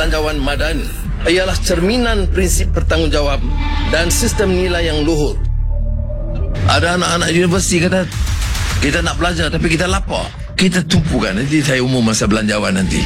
belanjawan madani ialah cerminan prinsip bertanggungjawab dan sistem nilai yang luhur. Ada anak-anak universiti kata, kita nak belajar tapi kita lapar. Kita tumpukan, nanti saya umum masa belanjawan nanti.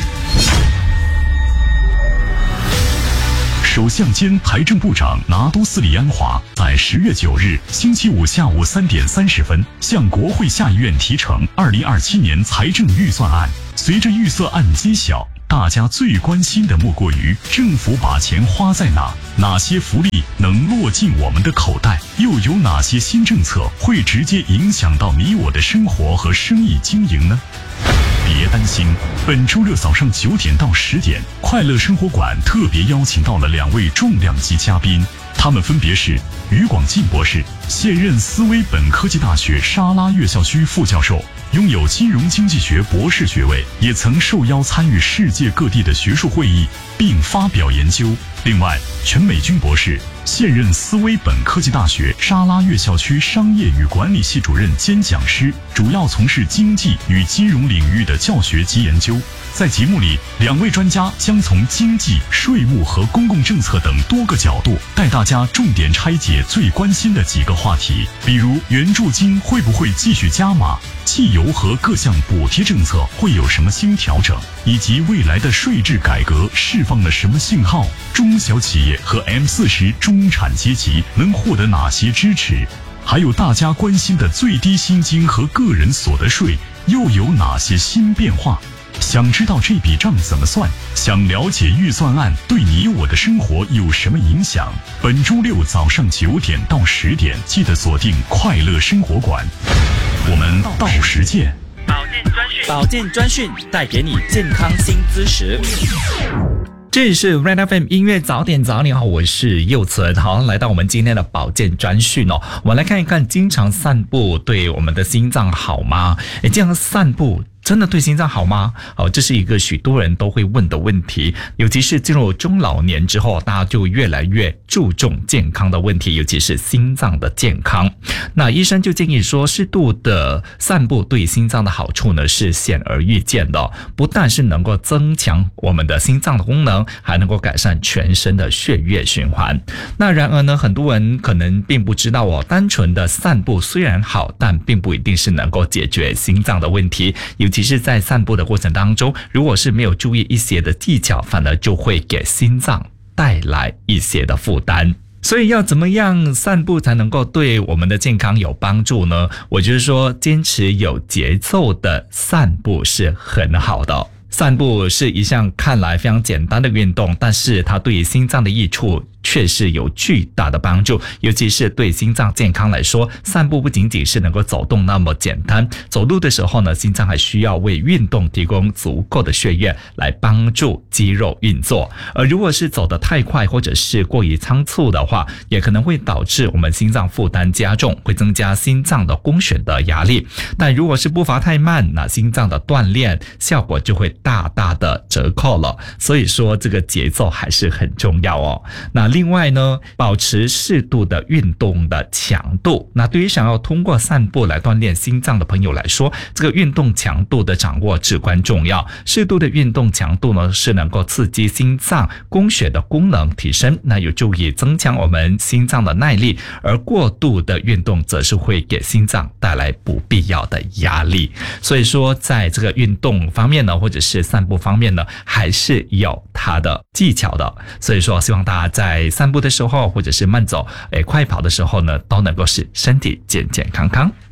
首相兼财政部长拿督斯里安华在10月9日星期五下午3点30分向国会下议院提呈2027年财政预算案。随着预算案揭晓，大家最关心的莫过于政府把钱花在哪些福利能落进我们的口袋，又有哪些新政策会直接影响到你我的生活和生意经营呢？别担心，本周六早上9点到10点，快乐生活馆特别邀请到了2位重量级嘉宾，他们分别是于广进博士，现任斯威本科技大学沙拉越校区副教授，拥有金融经济学博士学位，也曾受邀参与世界各地的学术会议并发表研究。另外，全美军博士，现任斯威本科技大学沙拉越校区商业与管理系主任兼讲师，主要从事经济与金融领域的教学及研究。在节目里，2位专家将从经济、税务和公共政策等多个角度，带大家重点拆解最关心的几个话题，比如援助金会不会继续加码，汽油和各项补贴政策会有什么新调整，以及未来的税制改革释放了什么信号，中小企业和 M40中产阶级能获得哪些支持，还有大家关心的最低薪金和个人所得税又有哪些新变化。想知道这笔账怎么算？想了解预算案对你我的生活有什么影响？本周六早上9点到10点，记得锁定快乐生活馆，我们到时见。 保健专讯带给你健康新知识。这里是 Red FM 音乐早点早，你好，我是佑存。好，来到我们今天的保健专讯哦，我们来看一看，经常散步对我们的心脏好吗？这样散步真的对心脏好吗？这是一个许多人都会问的问题，尤其是进入中老年之后，大家就越来越注重健康的问题，尤其是心脏的健康。那医生就建议说，适度的散步对心脏的好处呢是显而易见的，不但是能够增强我们的心脏的功能，还能够改善全身的血液循环。那然而呢，很多人可能并不知道单纯的散步虽然好，但并不一定是能够解决心脏的问题，尤其是在散步的过程当中，如果是没有注意一些的技巧，反而就会给心脏带来一些的负担。所以要怎么样散步才能够对我们的健康有帮助呢？我就是说，坚持有节奏的散步是很好的。散步是一项看来非常简单的运动，但是它对于心脏的益处确实有巨大的帮助，尤其是对心脏健康来说，散步不仅仅是能够走动那么简单，走路的时候呢，心脏还需要为运动提供足够的血液来帮助肌肉运作，而如果是走得太快或者是过于仓促的话，也可能会导致我们心脏负担加重，会增加心脏的供血的压力。但如果是步伐太慢，那心脏的锻炼效果就会大大的折扣了，所以说这个节奏还是很重要哦。那另外呢，保持适度的运动的强度。那对于想要通过散步来锻炼心脏的朋友来说，这个运动强度的掌握至关重要。适度的运动强度呢，是能够刺激心脏供血的功能提升，那有助于增强我们心脏的耐力，而过度的运动则是会给心脏带来不必要的压力。所以说在这个运动方面呢，或者是散步方面呢，还是有它的技巧的。所以说希望大家在散步的时候，或者是慢走快跑的时候呢，都能够是身体健健康康。